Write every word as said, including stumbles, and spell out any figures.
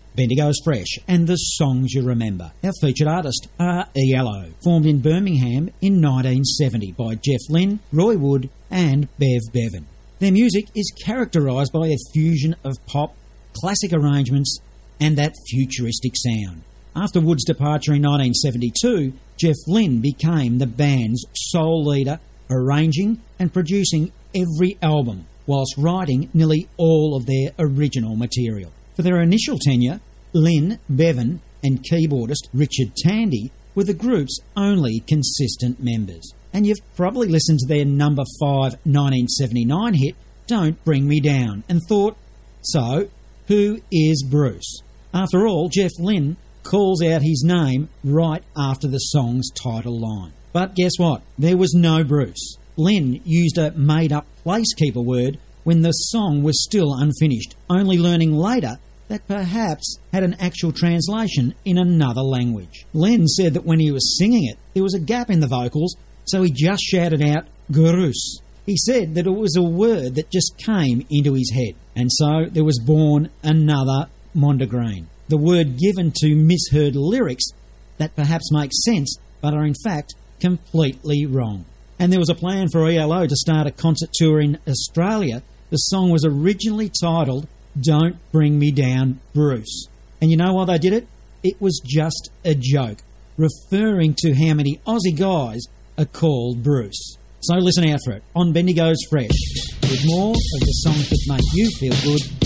Bendigo's Fresh and the Songs You Remember. Our featured artists are E L O, formed in Birmingham in nineteen seventy by Jeff Lynne, Roy Wood and Bev Bevan. Their music is characterised by a fusion of pop, classic arrangements and that futuristic sound. After Wood's departure in nineteen seventy-two, Jeff Lynne became the band's sole leader, arranging and producing every album whilst writing nearly all of their original material. For their initial tenure, Lynne, Bevan and keyboardist Richard Tandy were the group's only consistent members. And you've probably listened to their number five nineteen seventy-nine hit, Don't Bring Me Down, and thought, so, who is Bruce? After all, Jeff Lynne calls out his name right after the song's title line. But guess what? There was no Bruce. Lynne used a made-up placekeeper word when the song was still unfinished, only learning later that perhaps had an actual translation in another language. Lynne said that when he was singing it, there was a gap in the vocals, so he just shouted out, Bruce. He said that it was a word that just came into his head, and so there was born another Mondegreen, the word given to misheard lyrics that perhaps make sense but are in fact completely wrong. And there was a plan for E L O to start a concert tour in Australia. The song was originally titled Don't Bring Me Down, Bruce. And you know why they did it? It was just a joke, referring to how many Aussie guys are called Bruce. So listen out for it on Bendigo's Fresh, with more of the songs that make you feel good